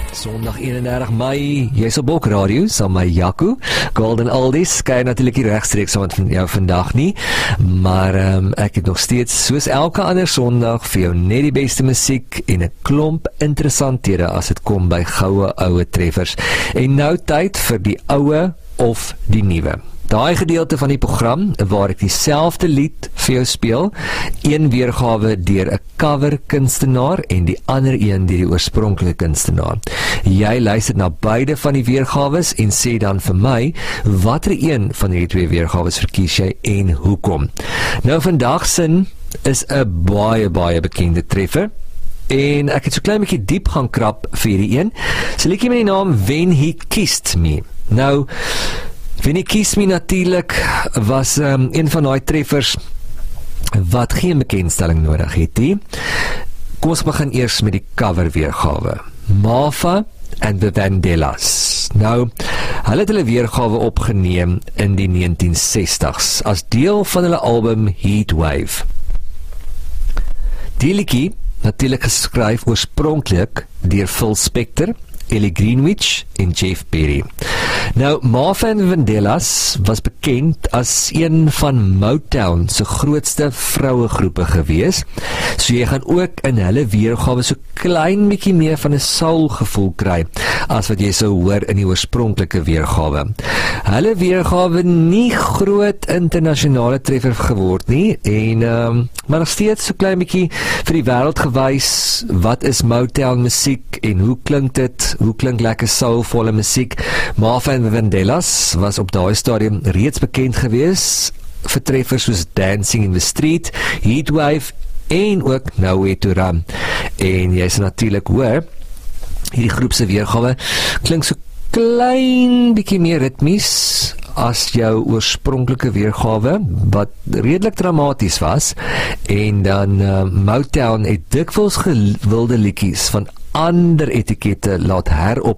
Sondag 31 Mei, jy's op Bok Radio, saam met Jaco, Golden Oldies, kan natuurlijk hier rechtstreeks saam met jou vandag nie, maar ek het nog steeds, soos elke ander Sondag, vir jou net die beste musiek en 'n klomp interessanthede as het kom by goue ouwe treffers. En nou tyd vir die ouwe of die nuwe. Daai gedeelte van die program waar ek dieselfde lied vir jou speel, een weergawe deur 'n cover kunstenaar en die ander een deur die oorspronklike kunstenaar. Jy luister na beide van die weergawes en sê dan vir my watter een van hierdie twee weergawes verkies jy en hoekom. Nou vandag sin is 'n baie bekende treffer. En ek het so klein bietjie diep gaan krap vir hierdie een. So liedjie met die naam When He Kissed Me. Nou When He Kissed Me natuurlijk was een van die treffers wat geen bekendstelling nodig het nie. Kom ons begin eers met die cover weergawe. Martha and the Vandellas. Nou, hulle het hulle weergawe opgeneem in die 1960s as deel van hulle album Heatwave. Die liedjie natuurlijk geskryf oorspronklik deur Phil Spector, Ellie Greenwich en Jeff Perry. Nou, Martha and the Vandellas was bekend as een van Motown se grootste vrouegroepe gewees, so jy gaan ook in hulle weergawe so klein bietjie meer van 'n soul gevoel kry, as wat jy sou hoor in die oorspronklike weergawe. Hulle weergawe nie groot internasionale treffer geword nie, en maar nog steeds so klein bietjie vir die wêreld gewys, wat is Motown musiek en hoe klink dit? Hoe klink lekker soulvolle musiek? Martha and the Vandellas was op daai stadium reeds bekend gewees vir treffers soos Dancing in the Street, Heatwave en ook Nowhere to Run. En jy sal natuurlik hoor, hierdie groep se weergawe klink so klein bietjie meer ritmies as jou oorspronklike weergawe, wat redelik dramaties was, en dan Motown het dikwels gewilde liedjies van ander etikette laat